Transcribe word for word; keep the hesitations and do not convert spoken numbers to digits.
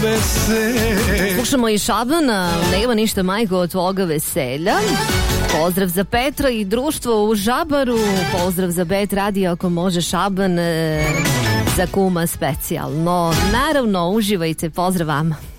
veselja. Slušamo i Šabana, nema ništa majko od tvoga veselja. Pozdrav za Petra i društvo u Žabaru. Pozdrav za Bet Radio, ako može Šaban, e, za kuma specijalno. Naravno, uživajte, pozdrav vama.